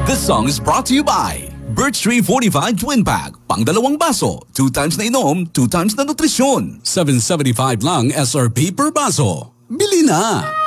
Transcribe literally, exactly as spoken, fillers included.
This song is brought to you by Birch Tree Fortified Twin Pack. Pang dalawang baso, two times na inom, two times na nutrisyon. seven seventy-five lang S R P per baso. Bili na!